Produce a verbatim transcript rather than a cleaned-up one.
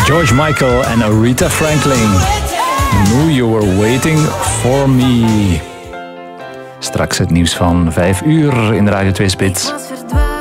George Michael en Aretha Franklin. Knew You Were Waiting For Me. Straks het nieuws van vijf uur in de Radio twee Spits.